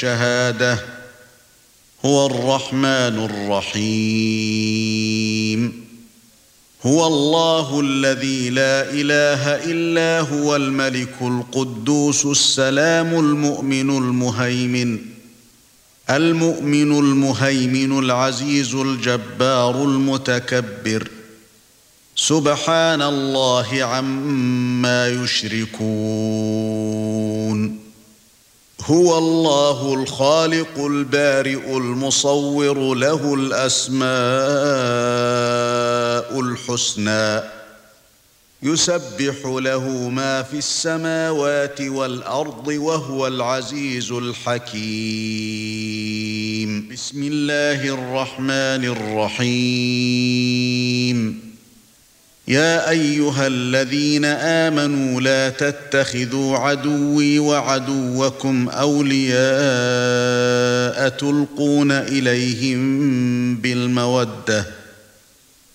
الشهادة هو الرحمن الرحيم. هو الله الذي لا إله إلا هو الملك القدوس السلام المؤمن المهيمن العزيز الجبار المتكبر. سبحان الله عما يشركون. هو الله الخالق البارئ المصور، له الأسماء الحسنى، يسبح له ما في السماوات والأرض، وهو العزيز الحكيم. بسم الله الرحمن الرحيم. يا أيها الذين آمنوا لا تتخذوا عدوي وعدوكم أولياء تلقون إليهم بالمودة